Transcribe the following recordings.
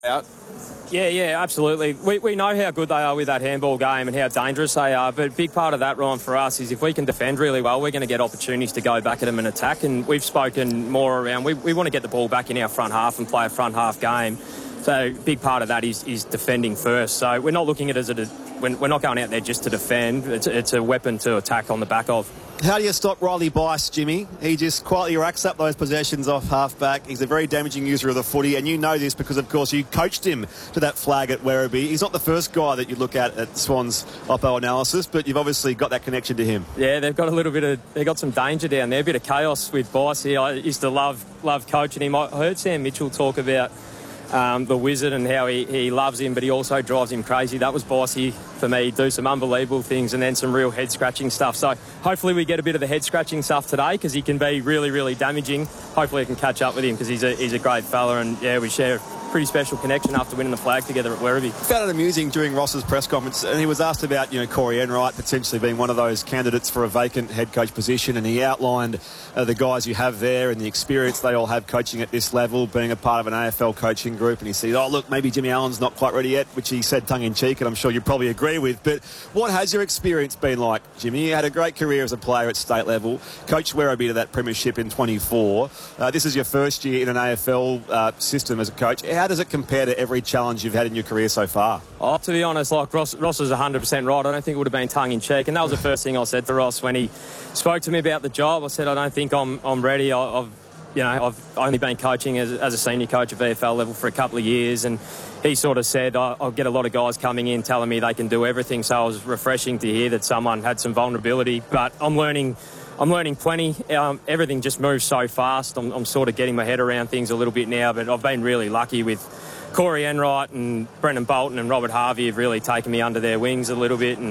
out. Yeah, absolutely. We know how good they are with that handball game and how dangerous they are, but a big part of that, Ryan, for us is if we can defend really well, we're going to get opportunities to go back at them and attack, and we've spoken more around, we want to get the ball back in our front half and play a front half game. So a big part of that is defending first. So we're not looking at it as we're not going out there just to defend. It's a weapon to attack on the back of. How do you stop Riley Bice, Jimmy? He just quietly racks up those possessions off half-back. He's a very damaging user of the footy, and you know this because, of course, you coached him to that flag at Werribee. He's not the first guy that you look at Swans Oppo analysis, but you've obviously got that connection to him. Yeah, they've got some danger down there, a bit of chaos with Bice here. I used to love coaching him. I heard Sam Mitchell talk about the Wizard and how he loves him, but he also drives him crazy. That was Bicey for me. He'd do some unbelievable things and then some real head-scratching stuff. So hopefully we get a bit of the head-scratching stuff today because he can be really, really damaging. Hopefully I can catch up with him because he's a great fella, and, yeah, we share pretty special connection after winning the flag together at Werribee. Found it amusing during Ross's press conference, and he was asked about, Corey Enright potentially being one of those candidates for a vacant head coach position, and he outlined the guys you have there and the experience they all have coaching at this level, being a part of an AFL coaching group, and he said, look, maybe Jimmy Allen's not quite ready yet, which he said tongue-in-cheek, and I'm sure you probably agree with, but what has your experience been like, Jimmy? You had a great career as a player at state level, coached Werribee to that premiership in 24. This is your first year in an AFL system as a coach. How does it compare to every challenge you've had in your career so far? To be honest, like Ross is 100% right. I don't think it would have been tongue-in-cheek, and that was the first thing I said to Ross when he spoke to me about the job. I said, I don't think I'm ready. I've only been coaching as a senior coach at VFL level for a couple of years, and he sort of said, I'll get a lot of guys coming in telling me they can do everything, so it was refreshing to hear that someone had some vulnerability, but I'm learning plenty. Everything just moves so fast. I'm sort of getting my head around things a little bit now, but I've been really lucky with Corey Enright and Brendan Bolton and Robert Harvey have really taken me under their wings a little bit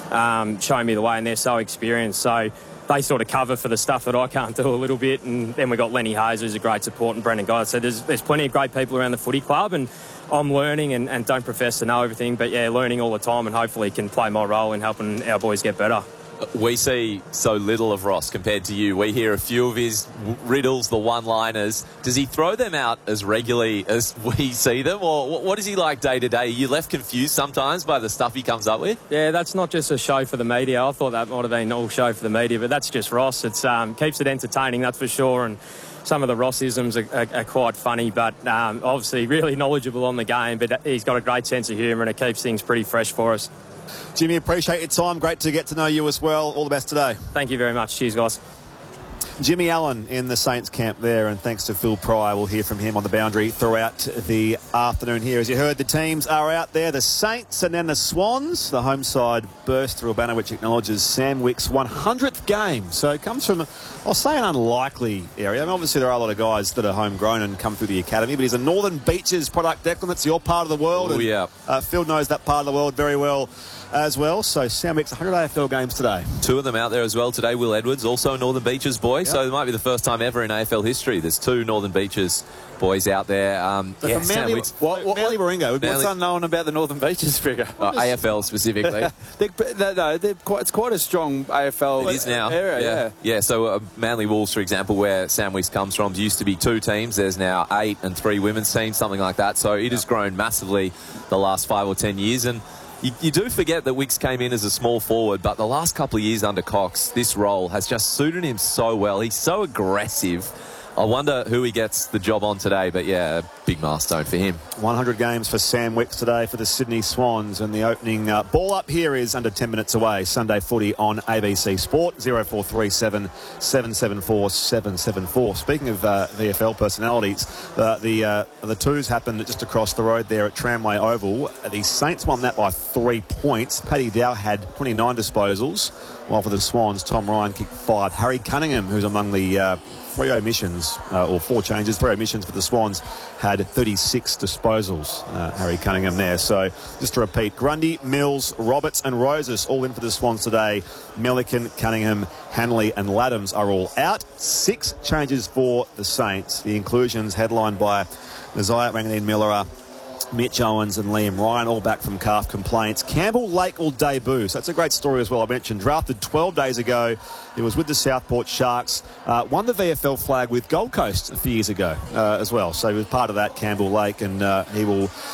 and shown me the way, and they're so experienced. So they sort of cover for the stuff that I can't do a little bit. And then we've got Lenny Hayes, who's a great support, and Brendan Guy. So there's plenty of great people around the footy club, and I'm learning and don't profess to know everything, but, yeah, learning all the time, and hopefully can play my role in helping our boys get better. We see so little of Ross compared to you. We hear a few of his riddles, the one-liners. Does he throw them out as regularly as we see them, or what is he like day to day? Are you left confused sometimes by the stuff he comes up with? Yeah, that's not just a show for the media. I thought that might have been all show for the media, but that's just Ross. It's keeps it entertaining, that's for sure, and some of the Rossisms are quite funny, but obviously really knowledgeable on the game, but he's got a great sense of humour, and it keeps things pretty fresh for us. Jimmy, appreciate your time. Great to get to know you as well. All the best today. Thank you very much. Cheers, guys. Jimmy Allen in the Saints camp there, and thanks to Phil Pryor, we'll hear from him on the boundary throughout the afternoon here. As you heard, the teams are out there, the Saints and then the Swans. The home side burst through a banner which acknowledges Sam Wick's 100th game. So it comes from, I'll say, an unlikely area. I mean, obviously there are a lot of guys that are homegrown and come through the academy, but he's a Northern Beaches product, Declan. That's your part of the world. Oh, yeah. Phil knows that part of the world very well as well. So Sam Wick's 100 AFL games today. Two of them out there as well today. Will Edwards, also a Northern Beaches boy. Yep. So it might be the first time ever in AFL history there's two Northern Beaches boys out there. Manly Warringah, what's unknown about the Northern Beaches figure? AFL specifically. It's quite a strong AFL it is now. area. Yeah, so Manly Wolves, for example, where Sam Wicks comes from, used to be 2 teams. There's now 8 and 3 women's teams, something like that. So it has grown massively the last 5 or 10 years. And you do forget that Wicks came in as a small forward, but the last couple of years under Cox, this role has just suited him so well. He's so aggressive. I wonder who he gets the job on today, but yeah, a big milestone for him. 100 games for Sam Wicks today for the Sydney Swans, and the opening ball up here is under 10 minutes away. Sunday footy on ABC Sport, 0437 774 774. Speaking of VFL personalities, the twos happened just across the road there at Tramway Oval. The Saints won that by 3 points. Paddy Dow had 29 disposals, while for the Swans, Tom Ryan kicked 5. Harry Cunningham, who's among the 3 omissions, or 4 changes, 3 omissions for the Swans, had 36 disposals. Harry Cunningham there. So just to repeat, Grundy, Mills, Roberts and Roses all in for the Swans today. Milliken, Cunningham, Hanley and Laddams are all out. 6 changes for the Saints. The inclusions headlined by Nasiah Ranganine Miller, Mitch Owens and Liam Ryan, all back from calf complaints. Campbell Lake will debut. So that's a great story as well. I mentioned drafted 12 days ago. He was with the Southport Sharks. Won the VFL flag with Gold Coast a few years ago as well. So he was part of that, Campbell Lake, and he will